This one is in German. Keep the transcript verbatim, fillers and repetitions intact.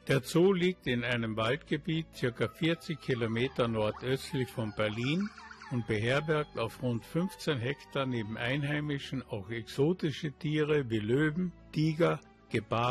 Der Zoo liegt in einem Waldgebiet ca. vierzig Kilometer nordöstlich von Berlin und beherbergt auf rund fünfzehn Hektar neben einheimischen auch exotische Tiere wie Löwen, Tiger, Geparde